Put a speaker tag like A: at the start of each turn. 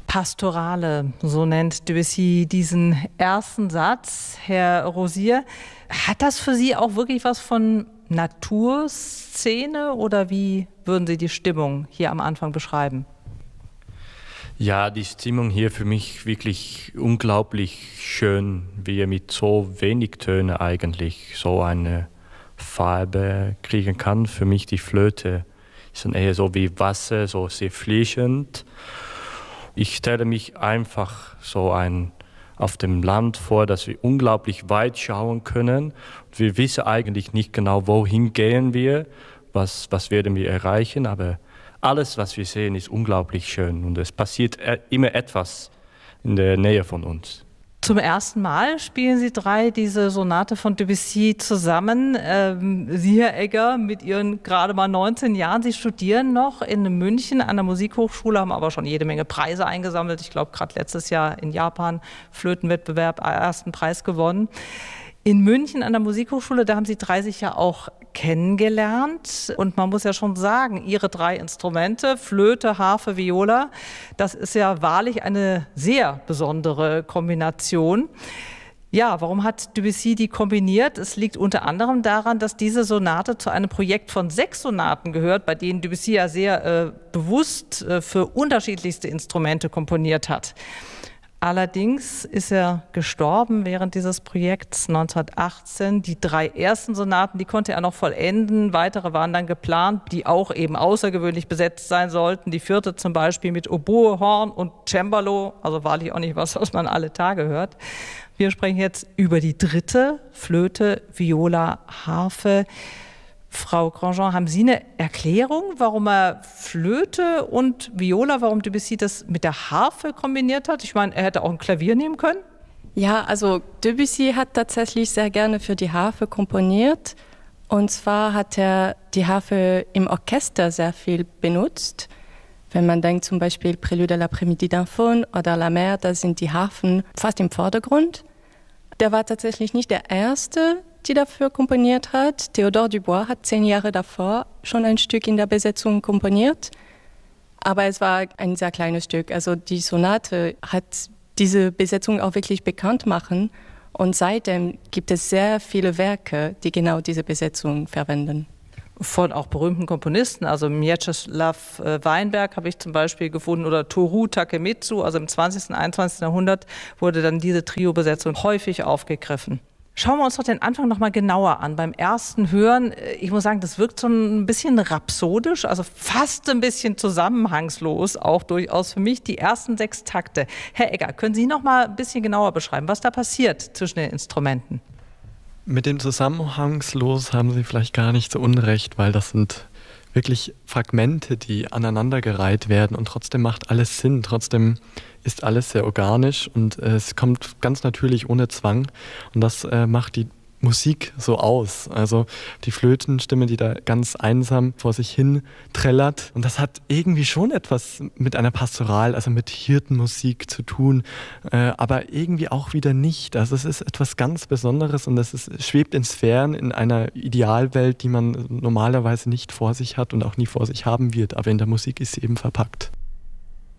A: Pastorale, so nennt Debussy diesen ersten Satz. Herr Rosier, hat das für Sie auch wirklich was von Naturszene oder wie würden Sie die Stimmung hier am Anfang beschreiben?
B: Ja, die Stimmung hier für mich wirklich unglaublich schön, wie er mit so wenig Tönen eigentlich so eine Farbe kriegen kann. Für mich die Flöte ist dann eher so wie Wasser, so sehr fließend. Ich stelle mich einfach so auf dem Land vor, dass wir unglaublich weit schauen können. Wir wissen eigentlich nicht genau, wohin gehen wir, was werden wir erreichen, aber alles, was wir sehen, ist unglaublich schön und es passiert immer etwas in der Nähe von uns.
A: Zum ersten Mal spielen Sie drei diese Sonate von Debussy zusammen. Sie, Herr Egger, mit Ihren gerade mal 19 Jahren, Sie studieren noch in München an der Musikhochschule, haben aber schon jede Menge Preise eingesammelt. Ich glaube, gerade letztes Jahr in Japan Flötenwettbewerb ersten Preis gewonnen. In München an der Musikhochschule, da haben Sie 30 ja auch kennengelernt. Und man muss ja schon sagen, Ihre drei Instrumente, Flöte, Harfe, Viola, das ist ja wahrlich eine sehr besondere Kombination. Ja, warum hat Debussy die kombiniert? Es liegt unter anderem daran, dass diese Sonate zu einem Projekt von 6 Sonaten gehört, bei denen Debussy ja sehr bewusst für unterschiedlichste Instrumente komponiert hat. Allerdings ist er gestorben während dieses Projekts 1918. Die 3 ersten Sonaten, die konnte er noch vollenden. Weitere waren dann geplant, die auch eben außergewöhnlich besetzt sein sollten. Die 4. zum Beispiel mit Oboe, Horn und Cembalo. Also wahrlich auch nicht was man alle Tage hört. Wir sprechen jetzt über die 3. Flöte, Viola, Harfe. Frau Grandjean, haben Sie eine Erklärung, warum er Flöte und Viola, warum Debussy das mit der Harfe kombiniert hat? Ich meine, er hätte auch ein Klavier nehmen können.
C: Ja, also Debussy hat tatsächlich sehr gerne für die Harfe komponiert. Und zwar hat er die Harfe im Orchester sehr viel benutzt. Wenn man denkt zum Beispiel Prélude à l'après-midi d'un faune oder La Mer, da sind die Harfen fast im Vordergrund. Der war tatsächlich nicht der Erste, die dafür komponiert hat. Théodore Dubois hat 10 Jahre davor schon ein Stück in der Besetzung komponiert. Aber es war ein sehr kleines Stück. Also die Sonate hat diese Besetzung auch wirklich bekannt machen. Und seitdem gibt es sehr viele Werke, die genau diese Besetzung verwenden.
A: Von auch berühmten Komponisten, also Mieczysław Weinberg habe ich zum Beispiel gefunden oder Toru Takemitsu, also im 20. und 21. Jahrhundert wurde dann diese Trio-Besetzung häufig aufgegriffen. Schauen wir uns doch den Anfang noch mal genauer an. Beim ersten Hören, ich muss sagen, das wirkt so ein bisschen rhapsodisch, also fast ein bisschen zusammenhangslos, auch durchaus für mich, die ersten 6 Takte. Herr Egger, können Sie noch mal ein bisschen genauer beschreiben, was da passiert zwischen den Instrumenten?
D: Mit dem Zusammenhangslos haben Sie vielleicht gar nicht so unrecht, weil das sind wirklich Fragmente, die aneinandergereiht werden und trotzdem macht alles Sinn, trotzdem ist alles sehr organisch und es kommt ganz natürlich ohne Zwang und das macht die Musik so aus. Also die Flötenstimme, die da ganz einsam vor sich hin trällert. Und das hat irgendwie schon etwas mit einer Pastoral, also mit Hirtenmusik zu tun, aber irgendwie auch wieder nicht. Also es ist etwas ganz Besonderes und schwebt in Sphären in einer Idealwelt, die man normalerweise nicht vor sich hat und auch nie vor sich haben wird. Aber in der Musik ist sie eben verpackt.